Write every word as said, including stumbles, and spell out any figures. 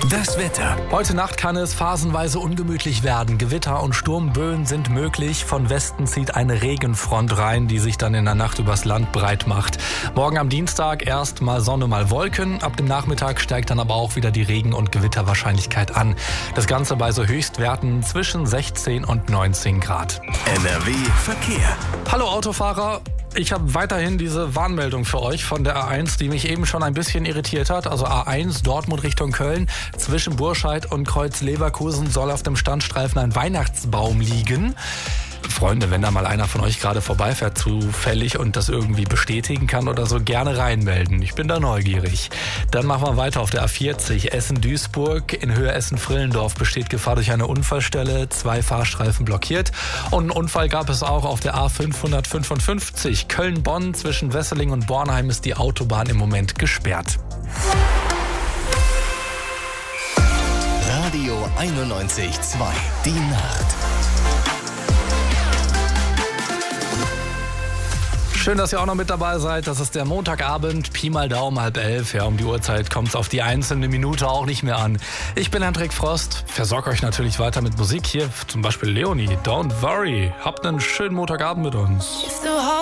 Das Wetter. Heute Nacht kann es phasenweise ungemütlich werden. Gewitter und Sturmböen sind möglich. Von Westen zieht eine Regenfront rein, die sich dann in der Nacht übers Land breit macht. Morgen am Dienstag erst mal Sonne, mal Wolken. Ab dem Nachmittag steigt dann aber auch wieder die Regen- und Gewitterwahrscheinlichkeit an. Das Ganze bei so Höchstwerten zwischen sechzehn und neunzehn Grad. N R W Verkehr. Hallo Autofahrer. Ich habe weiterhin diese Warnmeldung für euch von der A eins, die mich eben schon ein bisschen irritiert hat. Also A eins Dortmund Richtung Köln. Zwischen Burscheid und Kreuz Leverkusen soll auf dem Standstreifen ein Weihnachtsbaum liegen. Freunde, wenn da mal einer von euch gerade vorbeifährt zufällig und das irgendwie bestätigen kann oder so, gerne reinmelden. Ich bin da neugierig. Dann machen wir weiter auf der A vierzig. Essen-Duisburg in Höhe Essen-Frillendorf besteht Gefahr durch eine Unfallstelle. Zwei Fahrstreifen blockiert. Und einen Unfall gab es auch auf der A fünfhundertfünfundfünfzig. Köln-Bonn zwischen Wesseling und Bornheim ist die Autobahn im Moment gesperrt. Radio einundneunzig Komma zwei. Die Nacht. Schön, dass ihr auch noch mit dabei seid. Das ist der Montagabend, Pi mal Daumen, halb elf. Ja, um die Uhrzeit kommt es auf die einzelne Minute auch nicht mehr an. Ich bin Hendrik Frost, versorge euch natürlich weiter mit Musik. Hier zum Beispiel Leonie, Don't Worry. Habt einen schönen Montagabend mit uns.